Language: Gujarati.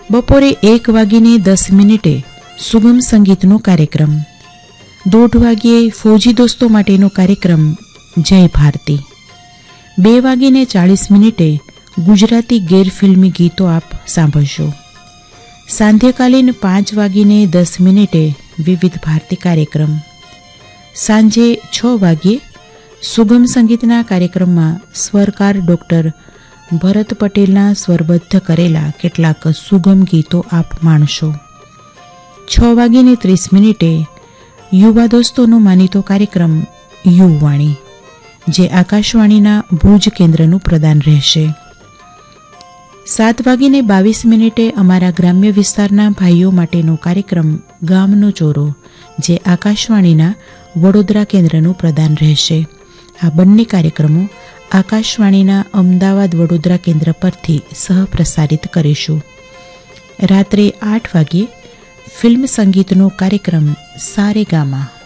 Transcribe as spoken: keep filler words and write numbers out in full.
બપોરે એક વાગીને દસ મિનિટે સુગમ સંગીતનો કાર્યક્રમ, દોઢ વાગ્યે ફૌજી દોસ્તો માટેનો કાર્યક્રમ જય ભારતી, બે વાગીને ચાળીસ મિનિટે ગુજરાતી ગેરફિલ્મી ગીતો આપ સાંભળશો. સાંધ્યકાલીન પાંચ વાગીને દસ મિનિટે વિવિધ ભારતી કાર્યક્રમ. સાંજે છ વાગ્યે સુગમ સંગીતના કાર્યક્રમમાં સ્વરકાર ડૉક્ટર ભરત પટેલના સ્વરબદ્ધ કરેલા કેટલાક સુગમ ગીતો આપ માણશો. છ વાગીને ત્રીસ મિનિટે યુવા દોસ્તોનો માનીતો કાર્યક્રમ યુવાણી, જે આકાશવાણીના ભુજ કેન્દ્રનું પ્રદાન રહેશે. સાત વાગીને બાવીસ મિનિટે અમારા ગ્રામ્ય વિસ્તારના ભાઈઓ માટેનો કાર્યક્રમ ગામનો ચોરો, જે આકાશવાણીના વડોદરા કેન્દ્રનું પ્રદાન રહેશે. આ બંને કાર્યક્રમો આકાશવાણીના અમદાવાદ વડોદરા કેન્દ્ર પરથી સહપ્રસારિત કરીશું. રાત્રે આઠ વાગ્યે ફિલ્મ સંગીતનો કાર્યક્રમ સારેગામા,